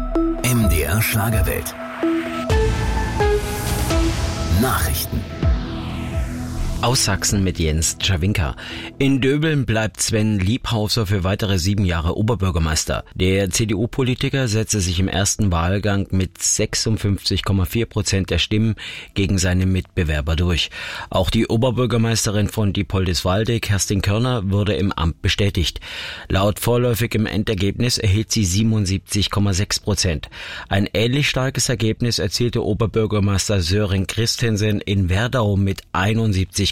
MDR Schlagerwelt. Nachrichten. Aus Sachsen mit Jens Czawinka. In Döbeln bleibt Sven Liebhauser für weitere 7 Jahre Oberbürgermeister. Der CDU-Politiker setzte sich im ersten Wahlgang mit 56,4% der Stimmen gegen seine Mitbewerber durch. Auch die Oberbürgermeisterin von Diepoldiswalde, Kerstin Körner, wurde im Amt bestätigt. Laut vorläufigem Endergebnis erhielt sie 77,6%. Ein ähnlich starkes Ergebnis erzielte Oberbürgermeister Sören Christensen in Werdau mit 71,8%.